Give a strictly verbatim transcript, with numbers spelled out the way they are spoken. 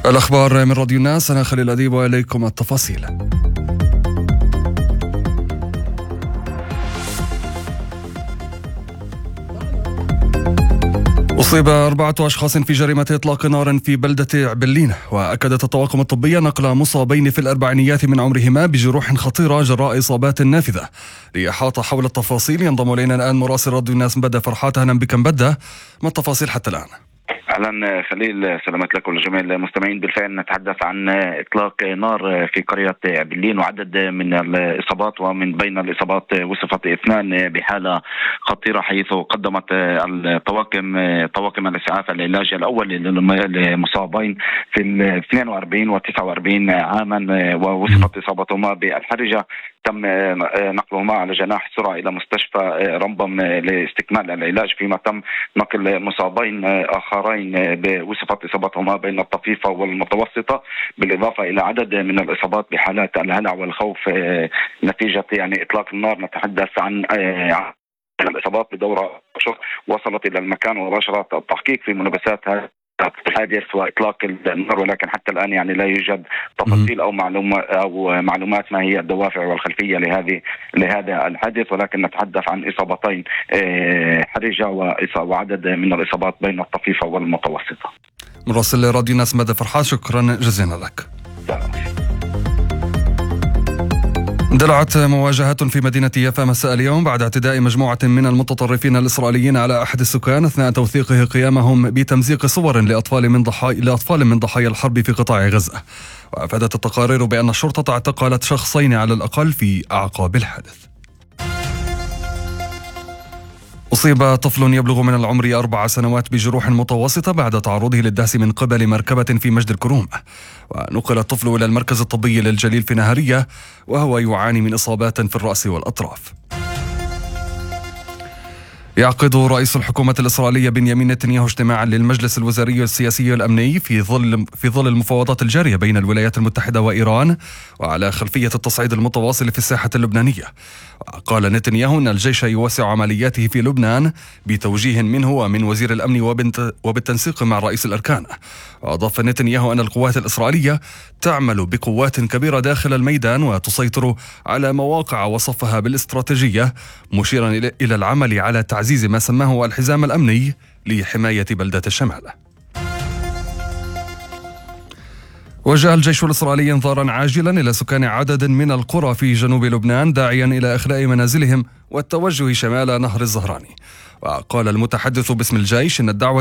الأخبار من راديو الناس، أنا خليل أديب وإليكم التفاصيل. أصيب أربعة أشخاص في جريمة إطلاق نار في بلدة عبلين، وأكدت الطواقم الطبية نقل مصابين في الأربعينيات من عمرهما بجروح خطيرة جراء إصابات نافذة. لإحاطة حول التفاصيل ينضم إلينا الآن مراسل راديو الناس مبدة فرحات. أهلا بك مبدة، ما التفاصيل حتى الآن؟ أهلا خليل، سلامات لك ولجميع المستمعين. بالفعل نتحدث عن إطلاق نار في قرية عبلين، وعدد من الإصابات، ومن بين الإصابات وصفت اثنان بحالة خطيرة، حيث قدمت الطواقم طواقم الإسعاف العلاج الأول للمصابين في ال اثنين وأربعين و تسعة وأربعين عاما، ووصفت إصابتهما بالحرجة. تم نقلهما على جناح السرعة إلى مستشفى رمبم لاستكمال العلاج، فيما تم نقل مصابين آخرين بوصفت إصابتهما بين الطفيفة والمتوسطة، بالإضافة إلى عدد من الإصابات بحالات الهلع والخوف نتيجة يعني إطلاق النار. نتحدث عن الإصابات بدورة شخص وصلت إلى المكان وباشرت التحقيق في منافسات الحادث وإطلاق النار، ولكن حتى الآن يعني لا يوجد تفاصيل أو معلومات أو معلومات ما هي الدوافع والخلفية لهذه لهذا الحادث، ولكن نتحدث عن إصابتين حرجة وعدد من الإصابات بين الطفيفة والمتوسطة. مراسل راديو الناس مبدة فرحات، شكرا جزيلا لك. اندلعت مواجهات في مدينة يافا مساء اليوم بعد اعتداء مجموعة من المتطرفين الإسرائيليين على أحد السكان أثناء توثيقه قيامهم بتمزيق صور لأطفال من ضحايا لأطفال من ضحايا الحرب في قطاع غزة. وأفادت التقارير بأن الشرطة اعتقلت شخصين على الأقل في أعقاب الحادث. أصيب طفل يبلغ من العمر أربع سنوات بجروح متوسطة بعد تعرضه للدهس من قبل مركبة في مجد الكروم، ونقل الطفل إلى المركز الطبي للجليل في نهارية وهو يعاني من إصابات في الرأس والأطراف. يعقد رئيس الحكومة الإسرائيلية بنيامين نتنياهو اجتماعا للمجلس الوزاري السياسي الأمني في ظل في ظل المفاوضات الجارية بين الولايات المتحدة وإيران، وعلى خلفية التصعيد المتواصل في الساحة اللبنانية. قال نتنياهو أن الجيش يوسع عملياته في لبنان بتوجيه منه ومن وزير الأمن وبالتنسيق مع رئيس الأركان. وأضاف نتنياهو أن القوات الإسرائيلية تعمل بقوات كبيرة داخل الميدان وتسيطر على مواقع وصفها بالاستراتيجية، مشيرا إلى العمل على تعزيز ما سماه الحزام الأمني لحماية بلدة الشمال. وجه الجيش الإسرائيلي انذارا عاجلا إلى سكان عدد من القرى في جنوب لبنان، داعيا إلى إخلاء منازلهم والتوجه شمال نهر الزهراني. وقال المتحدث باسم الجيش إن الدعوة